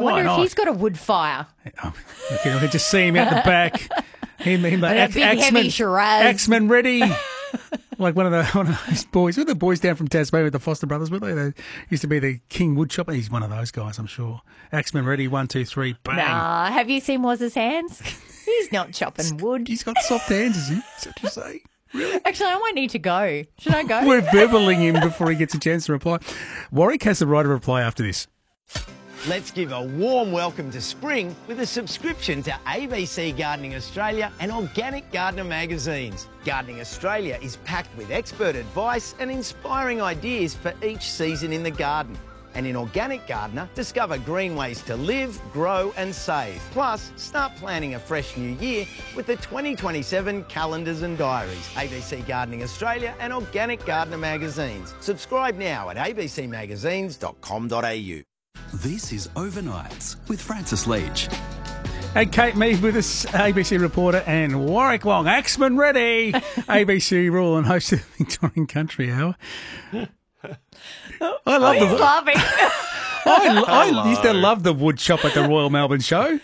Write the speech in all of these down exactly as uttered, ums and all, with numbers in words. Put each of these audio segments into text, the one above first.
wonder not? if he's got a wood fire. Oh, okay, I can just see him out the back. Him, him, like, And a Ax- big, heavy Axeman, Shiraz. Axeman ready. Like one of the one of those boys. Were the boys down from Tasmania with the Foster brothers, were they? They used to be the King woodchopper. He's one of those guys, I'm sure. Axeman ready, one, two, three, bang. Nah, have you seen Waz's hands? He's not chopping wood. He's got soft hands, is he? Is that what you say? Really? Actually, I might need to go. Should I go? We're verbaling him before he gets a chance to reply. Warwick has the right to reply after this. Let's give a warm welcome to spring with a subscription to A B C Gardening Australia and Organic Gardener magazines. Gardening Australia is packed with expert advice and inspiring ideas for each season in the garden. And in Organic Gardener, discover green ways to live, grow and save. Plus, start planning a fresh new year with the twenty twenty-seven calendars and diaries. A B C Gardening Australia and Organic Gardener magazines. Subscribe now at a b c magazines dot com dot a u. This is Overnights with Francis Leach. And Kate Mead with us, A B C reporter, and Warwick Wong, Axeman ready, A B C rural and host of the Victorian Country Hour. I love He's the. laughing. I, I used to love the wood shop at the Royal Melbourne Show.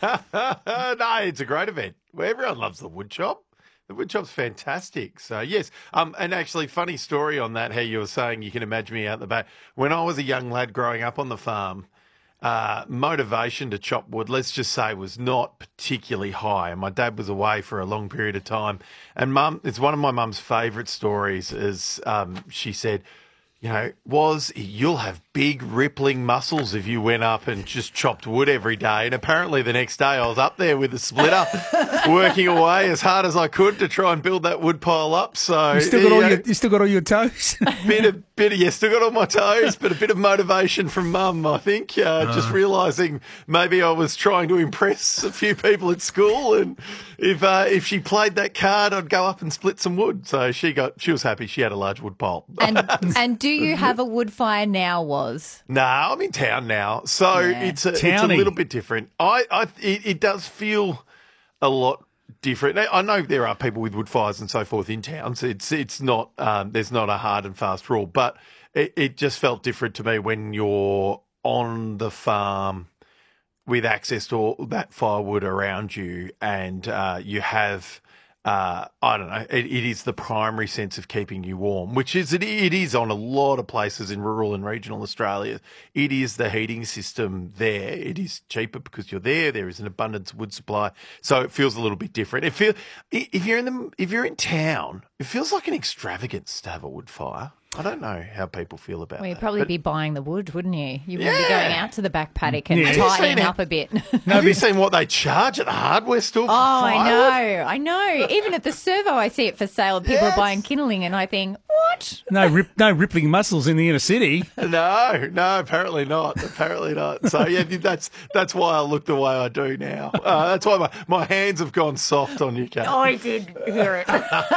No, it's a great event. Everyone loves the wood shop. The wood shop's fantastic. So, yes. Um, and actually, funny story on that, how you were saying you can imagine me out the back. When I was a young lad growing up on the farm, uh, motivation to chop wood, let's just say, was not particularly high. And my dad was away for a long period of time. And mum, it's one of my mum's favourite stories is um, she said, you know, was you'll have big rippling muscles if you went up and just chopped wood every day. And apparently the next day I was up there with a splitter working away as hard as I could to try and build that wood pile up. So You still got all know, your, you still got all your toes. bit of bit of yeah, still got all my toes, but a bit of motivation from mum, I think. Uh, Just realising maybe I was trying to impress a few people at school, and if uh, if she played that card, I'd go up and split some wood. So she got she was happy. She had a large wood pile. and and do you have a wood fire now, Was? No, I'm in town now, so Yeah. it's a it's a Townie. little bit different. I, I it, it does feel a lot different. Now, I know there are people with wood fires and so forth in towns. It's it's not um, there's not a hard and fast rule, but it, it just felt different to me when you're on the farm with access to all that firewood around you, and uh, you have. Uh, I don't know. It, it is the primary sense of keeping you warm, which is it, it is on a lot of places in rural and regional Australia. It is the heating system there. It is cheaper because you're there. There is an abundance of wood supply, so it feels a little bit different. It feel if you're in the if you're in town, it feels like an extravagance to have a wood fire. I don't know how people feel about Well, you'd that. probably but- be buying the wood, wouldn't you? You wouldn't be Yeah. going out to the back paddock and Yeah. Have you tidying seen up a bit. Have you seen what they charge at the hardware store? For Oh, I firewood? know, I know. Even at the servo, I see it for sale. and People Yes. are buying kindling, and I think, what? No, rip, no rippling muscles in the inner city. No, no, apparently not. Apparently not. So yeah, that's that's why I look the way I do now. Uh, that's why my, my hands have gone soft on you, Kate. Oh, I did hear it.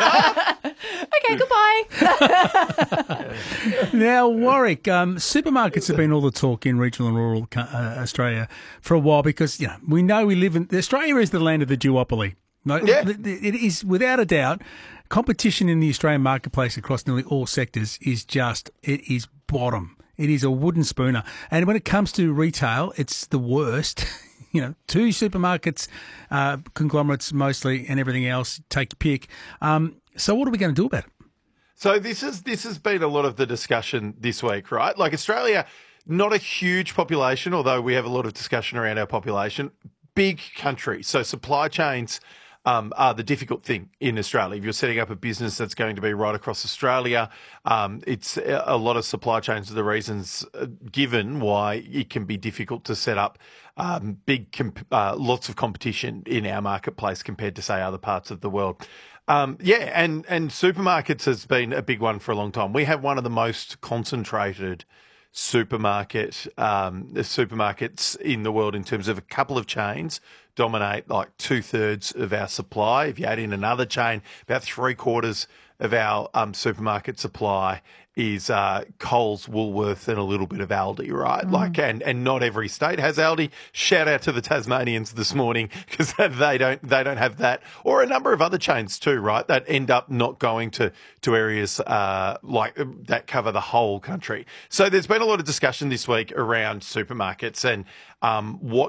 Okay, goodbye. Now, Warwick, um, supermarkets have been all the talk in regional and rural uh, Australia for a while because, you know, we know we live in... Australia is the land of the duopoly. No, Yeah. it, it is, without a doubt, competition in the Australian marketplace across nearly all sectors is just... It is bottom. It is a wooden spooner. And when it comes to retail, it's the worst. You know, two supermarkets, uh, conglomerates mostly, and everything else, take your pick. Um, so what are we going to do about it? So this is this has been a lot of the discussion this week, right? Like Australia, not a huge population, although we have a lot of discussion around our population. Big country, so supply chains um, are the difficult thing in Australia. If you're setting up a business that's going to be right across Australia, um, it's a a lot of supply chains are the reasons uh, given why it can be difficult to set up um, big, comp- uh, lots of competition in our marketplace compared to, say, other parts of the world. Um, yeah, and, and supermarkets has been a big one for a long time. We have one of the most concentrated supermarket um, supermarkets in the world in terms of a couple of chains dominate like two thirds of our supply. If you add in another chain, about three quarters of our um, supermarket supply is uh, Coles, Woolworth, and a little bit of Aldi, right? Like, and and not every state has Aldi. Shout out to the Tasmanians this morning because they don't they don't have that, or a number of other chains too, right? That end up not going to to areas uh, like that cover the whole country. So there's been a lot of discussion this week around supermarkets and um, what